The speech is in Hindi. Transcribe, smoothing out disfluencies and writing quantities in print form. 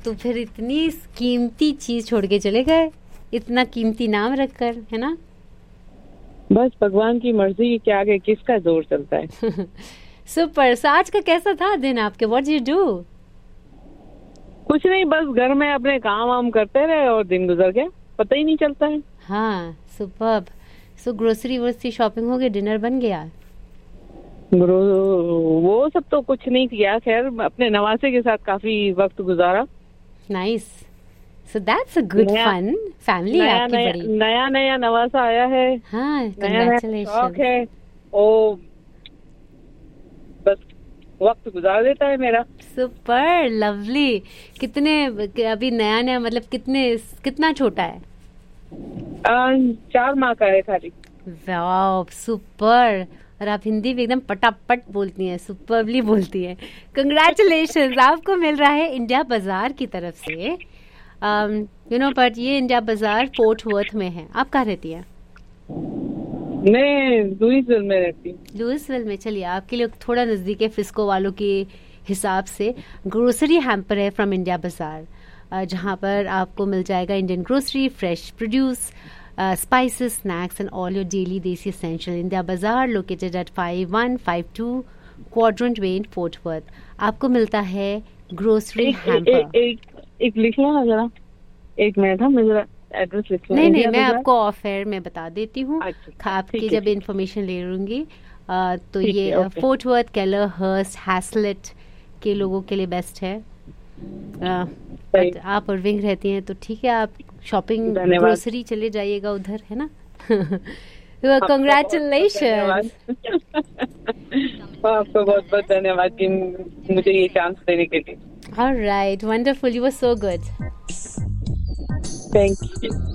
तो फिर इतनी कीमती चीज छोड़ के चले गए, इतना कीमती नाम रखकर, है ना? बस भगवान की मर्जी के आगे किसका जोर चलता है। सुपर। सो आज का कैसा था दिन आपके? What do you do? कुछ नहीं, बस घर में अपने काम वाम करते रहे और दिन गुजर गया, पता ही नहीं चलता है। हाँ, सुपर्ब। सो ग्रोसरी वोसरी शॉपिंग हो गई, डिनर बन गया? वो सब तो कुछ नहीं किया, खैर अपने नवासे के साथ काफी वक्त गुजारा। Nice. So that's a good fun family आपकी बड़ी। नया नया नवासा आया है। हाँ, नया नया शौक कांग्रेचुलेशन। है। ओ बस वक्त गुजार देता है मेरा। Super lovely. कितने अभी नया नया मतलब कितना छोटा है? 4 माह का है खाली। Wow, super. और आप हिंदी भी एकदम पटापट बोलती हैं, सुपरली बोलती हैं। कंग्रेचुलेशन, आपको मिल रहा है इंडिया बाजार की तरफ से। बट ये इंडिया बाजार फोर्ट वर्थ में है। आप कहाँ रहती हैं? मैं लुइसविल में रहती हूँ। लुइसविल में। चलिए, आपके लिए थोड़ा नजदीक है फ्रिस्को वालों के हिसाब से। ग्रोसरी हैम्पर है फ्रॉम इंडिया बाजार, जहाँ पर आपको मिल जाएगा Indian grocery, fresh produce, spices, snacks and all your daily desi essential. India Bazaar located at 5152 Quadrant Way in Fort Worth. आपको मिलता है ग्रोसरी हैम्पर। एक लिख लेना जरा, 1 मिनट। मैं जरा एड्रेस लिख लूं। नहीं, मैं आपको ऑफ एयर में बता देती हूँ। आपकी जब है। इंफॉर्मेशन ले लूंगी तो ये फोर्ट वर्थ, केलर, हर्स्ट, हैसलेट के लोगों के लिए बेस्ट है। बट आप अर्विंग रहती हैं तो ठीक है, आप शॉपिंग ग्रोसरी चले जाइएगा उधर, है ना? कंग्रेचुलेशन। आपको बहुत बहुत धन्यवाद कि मुझे ये चांस देने के लिए। Alright, wonderful, you were so good. Thank you.